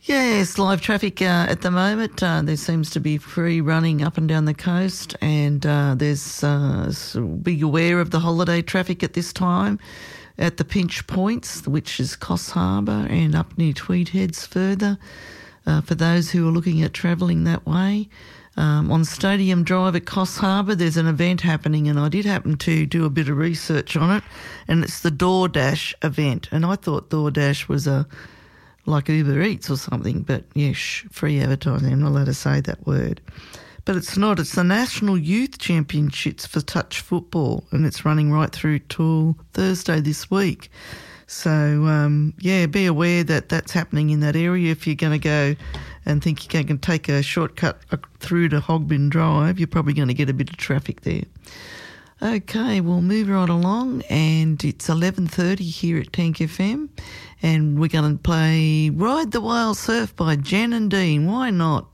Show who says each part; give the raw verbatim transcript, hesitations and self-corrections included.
Speaker 1: Yes, live traffic uh, at the moment. Uh, there seems to be free running up and down the coast, and uh, there's uh, so be aware of the holiday traffic at this time at the pinch points, which is Coffs Harbour and up near Tweed Heads further, uh, for those who are looking at travelling that way. Um, on Stadium Drive at Coffs Harbour, there's an event happening, and I did happen to do a bit of research on it, and it's the DoorDash event, and I thought DoorDash was a like Uber Eats or something, but yes, free advertising, I'm not allowed to say that word. But it's not, it's the National Youth Championships for touch football, and it's running right through till Thursday this week. So, um, yeah, be aware that that's happening in that area. If you're going to go and think you can take a shortcut through to Hogbin Drive, you're probably going to get a bit of traffic there. Okay, we'll move right along, and it's eleven thirty here at Tank F M, and we're going to play Ride the Wild Surf by Jan and Dean. Why not?